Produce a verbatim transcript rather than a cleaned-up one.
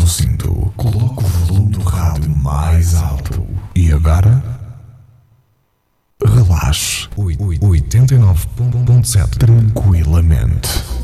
cinto, coloque o volume do rádio mais alto. E agora? Relaxe. oitenta e nove ponto sete. Tranquilamente.